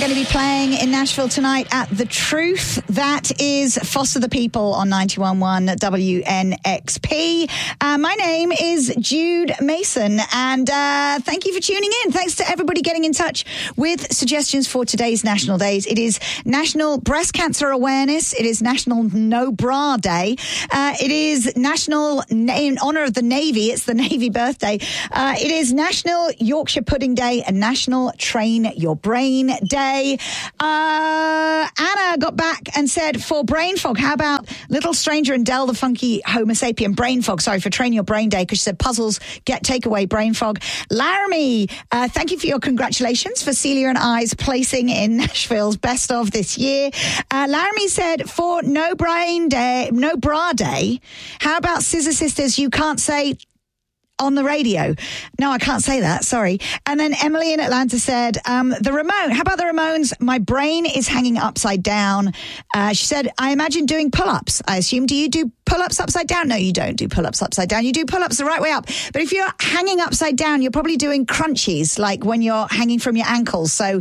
going to be playing in Nashville tonight at The Truth. That is Foster the People on 91.1 WNXP. My name is Jude Mason, and thank you for tuning in. Thanks to everybody getting in touch with suggestions for today's National Days. It is National Breast Cancer Awareness. It is National No Bra Day. It is National, in honor of the Navy, it's the Navy birthday. It is National Yorkshire Pudding Day and National Train Your Brain Day. Anna got back and said, for brain fog, how about Little Stranger and Del the Funky Homo Sapien brain fog? Sorry, for Train Your Brain Day, because she said puzzles get takeaway brain fog. Laramie, thank you for your congratulations for Celia and I's placing in Nashville's best of this year. Laramie said, for No Bra Day, how about Scissor Sisters, You Can't Say on the radio? No, I can't say that. Sorry. And then Emily in Atlanta said, how about the Ramones? My brain is hanging upside down. She said, I imagine doing pull-ups. I assume, do you do pull-ups upside down? No, you don't do pull-ups upside down. You do pull-ups the right way up. But if you're hanging upside down, you're probably doing crunchies, like when you're hanging from your ankles. So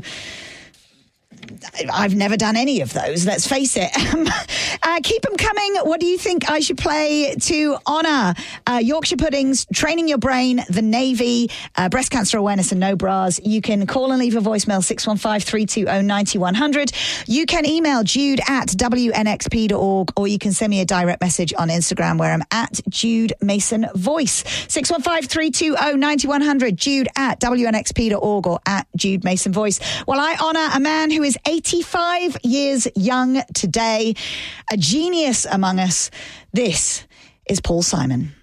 I've never done any of those, let's face it. Keep them coming. What do you think I should play to honour Yorkshire Puddings, Training Your Brain, the Navy, Breast Cancer Awareness and No Bras? You can call and leave a voicemail, 615-320-9100. You can email jude@wnxp.org, or you can send me a direct message on Instagram where I'm at Jude Mason Voice. 615-320-9100, jude@wnxp.org or at Jude Mason Voice. Well, I honour a man who is 85 years young today, a genius among us. This is Paul Simon.